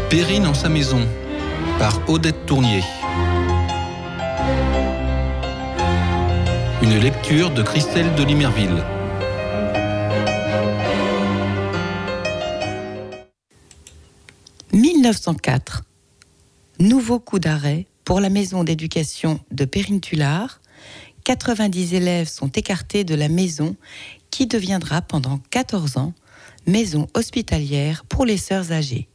Perrine en sa maison, par Odette Tournier. Une lecture de Christelle de Limerville. « 1904. Nouveau coup d'arrêt pour la maison d'éducation de Perrine-Tulard. 90 élèves sont écartés de la maison qui deviendra pendant 14 ans maison hospitalière pour les sœurs âgées.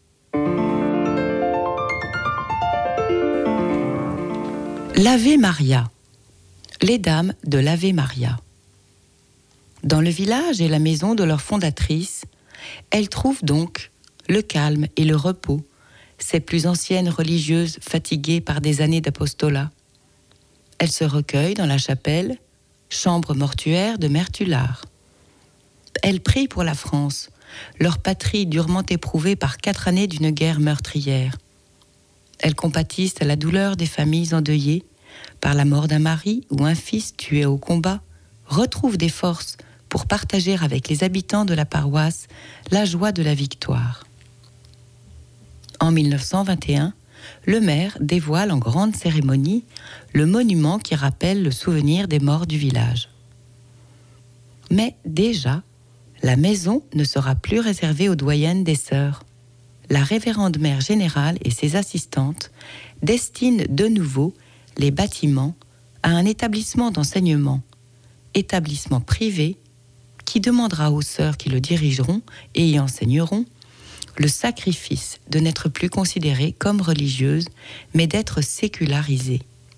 L'Ave Maria. Les dames de l'Ave Maria. Dans le village et la maison de leur fondatrice, elles trouvent donc le calme et le repos, ces plus anciennes religieuses fatiguées par des années d'apostolat. Elles se recueillent dans la chapelle, chambre mortuaire de Mère Tulard. Elles prient pour la France, leur patrie durement éprouvée par 4 années d'une guerre meurtrière. Elles compatissent à la douleur des familles endeuillées par la mort d'un mari ou un fils tué au combat, retrouvent des forces pour partager avec les habitants de la paroisse la joie de la victoire. En 1921, le maire dévoile en grande cérémonie le monument qui rappelle le souvenir des morts du village. Mais déjà, la maison ne sera plus réservée aux doyennes des sœurs. La révérende mère générale et ses assistantes destinent de nouveau les bâtiments à un établissement d'enseignement, établissement privé qui demandera aux sœurs qui le dirigeront et y enseigneront le sacrifice de n'être plus considérées comme religieuses, mais d'être sécularisées.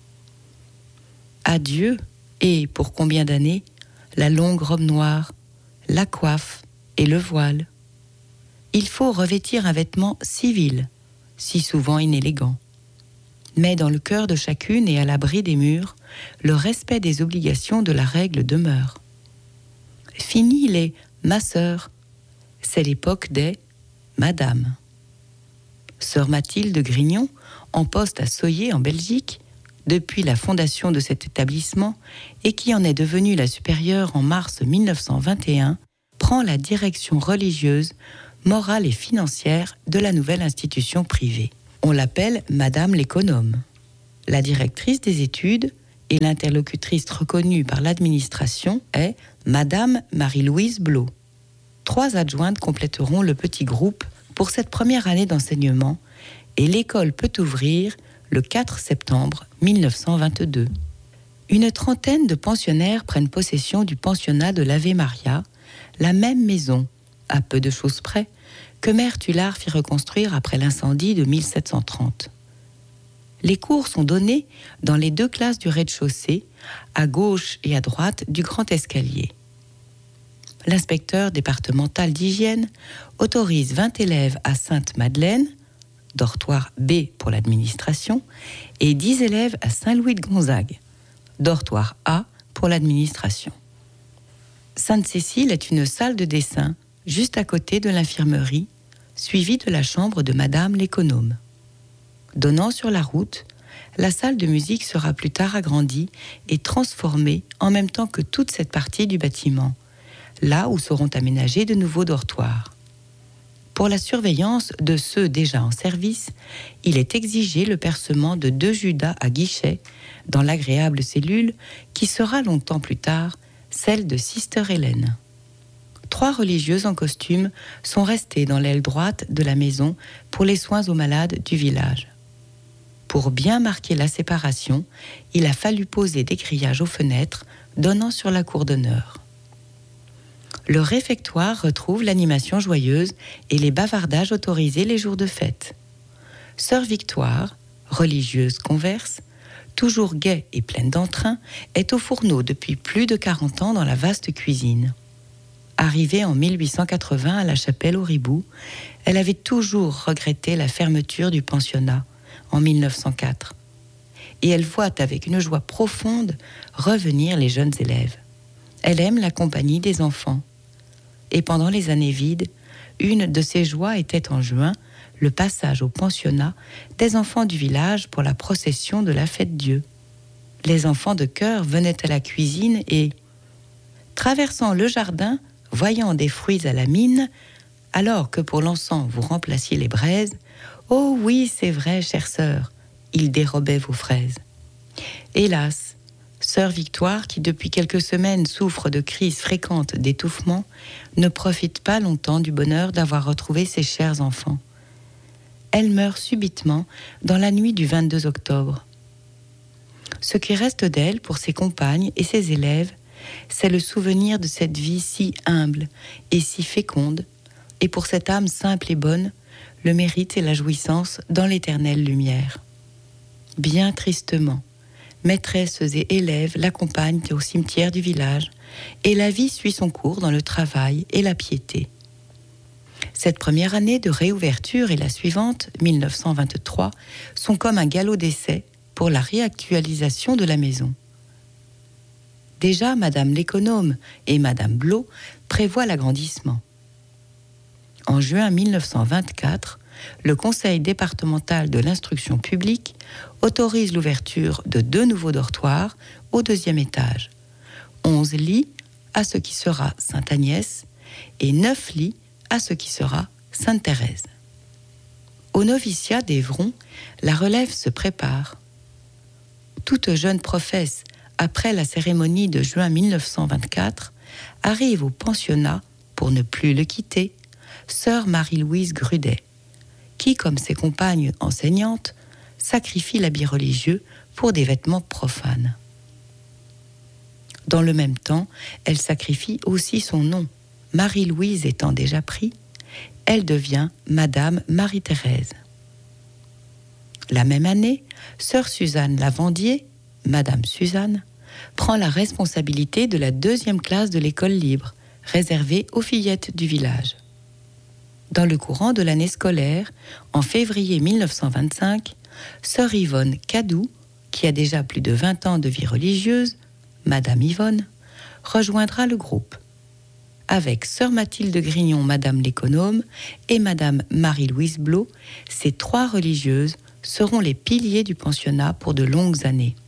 Adieu, et pour combien d'années, la longue robe noire, la coiffe et le voile. Il faut revêtir un vêtement civil, si souvent inélégant. Mais dans le cœur de chacune et à l'abri des murs, le respect des obligations de la règle demeure. Fini les « ma sœur », c'est l'époque des « madame ». Sœur Mathilde Grignon, en poste à Soyer en Belgique, depuis la fondation de cet établissement et qui en est devenue la supérieure en mars 1921, prend la direction religieuse, morale et financière de la nouvelle institution privée. On l'appelle Madame l'économe. La directrice des études et l'interlocutrice reconnue par l'administration est Madame Marie-Louise Blot. 3 adjointes compléteront le petit groupe pour cette première année d'enseignement et l'école peut ouvrir le 4 septembre 1922. Une trentaine de pensionnaires prennent possession du pensionnat de l'Ave Maria, la même maison, à peu de choses près, que Mère Tulard fit reconstruire après l'incendie de 1730. Les cours sont donnés dans les 2 classes du rez-de-chaussée, à gauche et à droite du grand escalier. L'inspecteur départemental d'hygiène autorise 20 élèves à Sainte-Madeleine, dortoir B pour l'administration, et 10 élèves à Saint-Louis-de-Gonzague, dortoir A pour l'administration. Sainte-Cécile est une salle de dessin juste à côté de l'infirmerie, suivie de la chambre de Madame l'économe. Donnant sur la route, la salle de musique sera plus tard agrandie et transformée en même temps que toute cette partie du bâtiment, là où seront aménagés de nouveaux dortoirs. Pour la surveillance de ceux déjà en service, il est exigé le percement de 2 judas à guichet dans l'agréable cellule qui sera longtemps plus tard celle de Sister Hélène. 3 religieuses en costume sont restées dans l'aile droite de la maison pour les soins aux malades du village. Pour bien marquer la séparation, il a fallu poser des grillages aux fenêtres donnant sur la cour d'honneur. Le réfectoire retrouve l'animation joyeuse et les bavardages autorisés les jours de fête. Sœur Victoire, religieuse converse, toujours gaie et pleine d'entrain, est au fourneau depuis plus de 40 ans dans la vaste cuisine. Arrivée en 1880 à la chapelle au Ribou, elle avait toujours regretté la fermeture du pensionnat en 1904. Et elle voit avec une joie profonde revenir les jeunes élèves. Elle aime la compagnie des enfants. Et pendant les années vides, une de ses joies était en juin le passage au pensionnat des enfants du village pour la procession de la Fête-Dieu. Les enfants de chœur venaient à la cuisine et, traversant le jardin, voyant des fruits à la mine, alors que pour l'encens vous remplaciez les braises, oh oui, c'est vrai, chère sœur, il dérobait vos fraises. Hélas, sœur Victoire, qui depuis quelques semaines souffre de crises fréquentes d'étouffement, ne profite pas longtemps du bonheur d'avoir retrouvé ses chers enfants. Elle meurt subitement dans la nuit du 22 octobre. Ce qui reste d'elle pour ses compagnes et ses élèves, c'est le souvenir de cette vie si humble et si féconde, et pour cette âme simple et bonne, le mérite et la jouissance dans l'éternelle lumière. Bien tristement, maîtresses et élèves l'accompagnent au cimetière du village, et la vie suit son cours dans le travail et la piété. Cette première année de réouverture et la suivante, 1923, sont comme un galop d'essai pour la réactualisation de la maison. Déjà, Madame l'économe et Madame Blot prévoient l'agrandissement. En juin 1924, le Conseil départemental de l'instruction publique autorise l'ouverture de 2 nouveaux dortoirs au 2e étage, 11 lits à ce qui sera Sainte-Agnès et 9 lits à ce qui sera Sainte-Thérèse. Au noviciat d'Évron, la relève se prépare. Toute jeune professe, après la cérémonie de juin 1924, arrive au pensionnat, pour ne plus le quitter, sœur Marie-Louise Grudet, qui, comme ses compagnes enseignantes, sacrifie l'habit religieux pour des vêtements profanes. Dans le même temps, elle sacrifie aussi son nom. Marie-Louise étant déjà pris, elle devient Madame Marie-Thérèse. La même année, sœur Suzanne Lavandier, Madame Suzanne, prend la responsabilité de la 2e classe de l'école libre, réservée aux fillettes du village. Dans le courant de l'année scolaire, en février 1925, sœur Yvonne Cadou, qui a déjà plus de 20 ans de vie religieuse, Madame Yvonne, rejoindra le groupe. Avec sœur Mathilde Grignon, Madame l'économe, et Madame Marie-Louise Blot, ces 3 religieuses seront les piliers du pensionnat pour de longues années.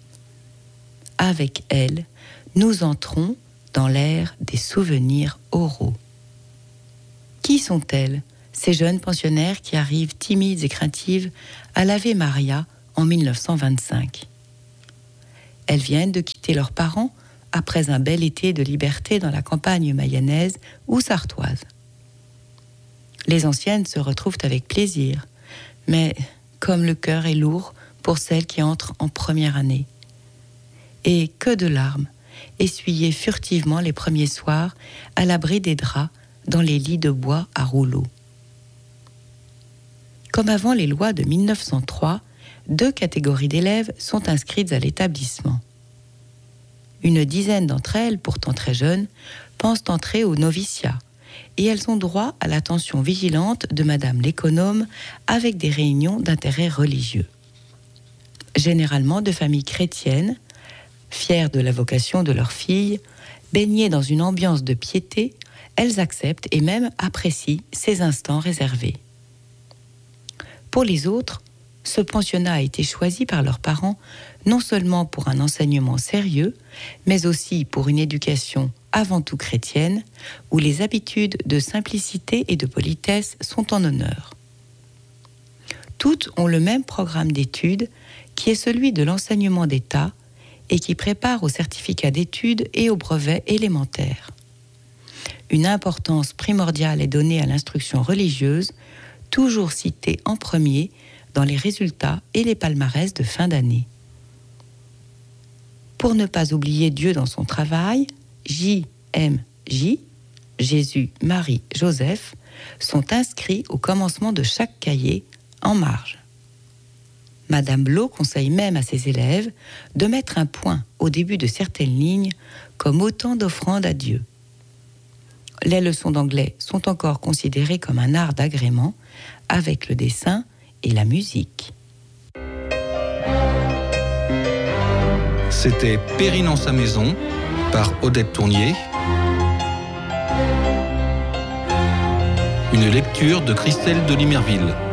Avec elles, nous entrons dans l'ère des souvenirs oraux. Qui sont-elles, ces jeunes pensionnaires qui arrivent timides et craintives à l'Ave Maria en 1925 ? Elles viennent de quitter leurs parents après un bel été de liberté dans la campagne mayonnaise ou sartoise. Les anciennes se retrouvent avec plaisir, mais comme le cœur est lourd pour celles qui entrent en première année. Et que de larmes, essuyées furtivement les premiers soirs à l'abri des draps dans les lits de bois à rouleaux. Comme avant les lois de 1903, 2 catégories d'élèves sont inscrites à l'établissement. Une dizaine d'entre elles, pourtant très jeunes, pensent entrer au noviciat, et elles ont droit à l'attention vigilante de Madame l'économe avec des réunions d'intérêt religieux. Généralement de familles chrétiennes, fières de la vocation de leur fille, baignées dans une ambiance de piété, elles acceptent et même apprécient ces instants réservés. Pour les autres, ce pensionnat a été choisi par leurs parents non seulement pour un enseignement sérieux, mais aussi pour une éducation avant tout chrétienne, où les habitudes de simplicité et de politesse sont en honneur. Toutes ont le même programme d'études, qui est celui de l'enseignement d'État et qui prépare au certificat d'études et au brevet élémentaire. Une importance primordiale est donnée à l'instruction religieuse, toujours citée en premier dans les résultats et les palmarès de fin d'année. Pour ne pas oublier Dieu dans son travail, J.M.J., Jésus, Marie, Joseph, sont inscrits au commencement de chaque cahier en marge. Madame Blot conseille même à ses élèves de mettre un point au début de certaines lignes comme autant d'offrandes à Dieu. Les leçons d'anglais sont encore considérées comme un art d'agrément avec le dessin et la musique. C'était Périne en sa maison par Odette Tournier. Une lecture de Christelle de Limerville.